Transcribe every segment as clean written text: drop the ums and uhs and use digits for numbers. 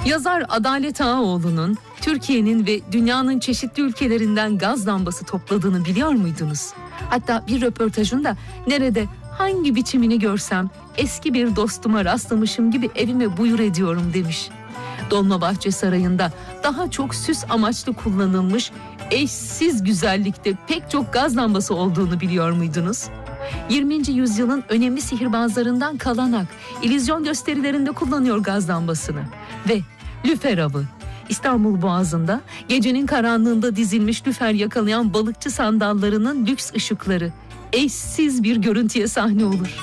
Yazar Adalet Ağaoğlu'nun Türkiye'nin ve dünyanın çeşitli ülkelerinden gaz lambası topladığını biliyor muydunuz? Hatta bir röportajında nerede hangi biçimini görsem eski bir dostuma rastlamışım gibi evime buyur ediyorum demiş. Dolmabahçe Sarayı'nda daha çok süs amaçlı kullanılmış eşsiz güzellikte pek çok gaz lambası olduğunu biliyor muydunuz? 20. yüzyılın önemli sihirbazlarından Kalanak, illüzyon gösterilerinde kullanıyor gaz lambasını. Ve lüfer avı. İstanbul Boğazı'nda gecenin karanlığında dizilmiş lüfer yakalayan balıkçı sandallarının lüks ışıkları eşsiz bir görüntüye sahne olur.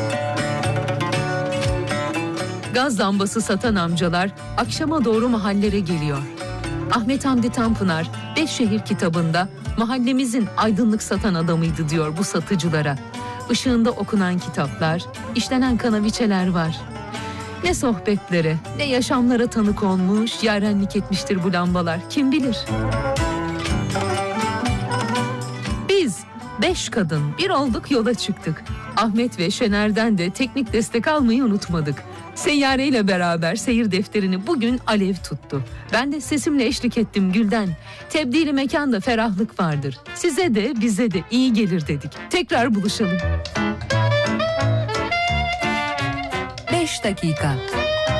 Gaz lambası satan amcalar akşama doğru mahallere geliyor. Ahmet Hamdi Tanpınar 5 şehir kitabında mahallemizin aydınlık satan adamıydı diyor bu satıcılara. Işığında okunan kitaplar, işlenen kanaviçeler var. Ne sohbetlere, ne yaşamlara tanık olmuş, yarenlik etmiştir bu lambalar, kim bilir. Biz 5 kadın bir olduk, yola çıktık. Ahmet ve Şener'den de teknik destek almayı unutmadık. Seyyare ile beraber seyir defterini bugün alev tuttu. Ben de sesimle eşlik ettim Gülden. Tebdili mekanda ferahlık vardır. Size de bize de iyi gelir dedik. Tekrar buluşalım. 5 dakika.